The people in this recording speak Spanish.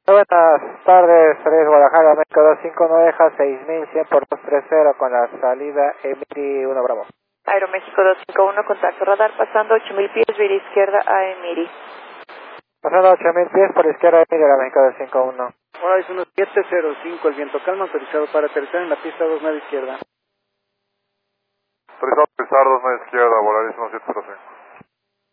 Buenas tardes, Feliz Guadalajara, México 25, no deja 6100 por 230 con la salida Emiri 1 Bravo. Aeroméxico 251, contacto radar, pasando 8000 pies, vía izquierda a Emiri. Pasando 8000 pies por la izquierda Emiri, la México 251. Horizon 705, el viento calma, autorizado para aterrizar en la pista 29 izquierda. Autorizado a aterrizar 29 izquierda, Volaris 1705.